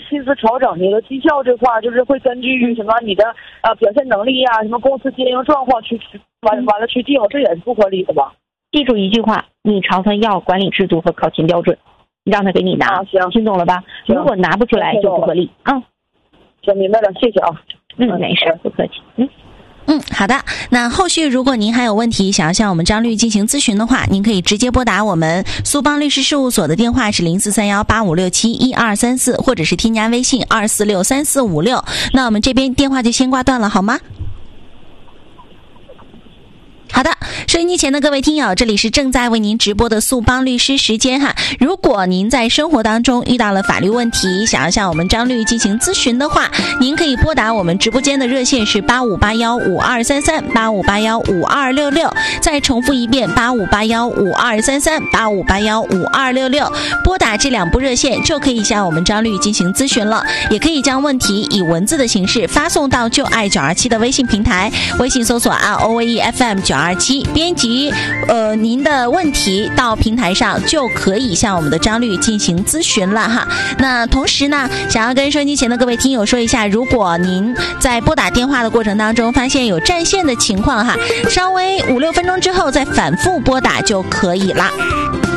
薪资调整这个绩效这块，就是会根据什么你的表现能力呀、什么公司经营状况去完了去定，这也是不合理的吧？ 记住一句话，你朝他要管理制度和考勤标准，让他给你拿。 行， 听懂了吧？如果拿不出来就不合理啊。 行，明白了，谢谢啊。 没事，不客气。 好的。那后续如果您还有问题想要向我们张律进行咨询的话，您可以直接拨打我们苏邦律师事务所的电话是043185671234，或者是添加微信2463456。那我们这边电话就先挂断了，好吗？好的，收音机前的各位听友，这里是正在为您直播的苏邦律师时间哈。如果您在生活当中遇到了法律问题，想要向我们张律进行咨询的话，您可以拨打我们直播间的热线是85815233，85815266。再重复一遍，85815233，85815266。拨打这2部热线就可以向我们张律进行咨询了，也可以将问题以文字的形式发送到就爱927的微信平台，微信搜索ROAEFM927，编辑您的问题到平台上，就可以向我们的张律进行咨询了哈。那同时呢，想要跟收音机前的各位听友说一下，如果您在拨打电话的过程当中发现有占线的情况哈，稍微5-6分钟之后再反复拨打就可以了。